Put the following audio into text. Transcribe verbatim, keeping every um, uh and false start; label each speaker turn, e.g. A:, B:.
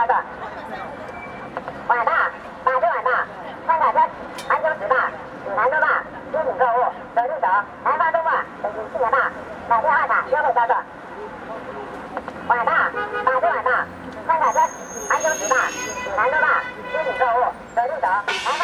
A: 操作。晚大，马车晚大，三卡车，安全值大，指南多大，精品购物，手入手，南方周末，北京新年大，买电二卡优惠操作。晚大，马车晚大，三卡车，安全值大，指南多大，精品购物，手入手，南方。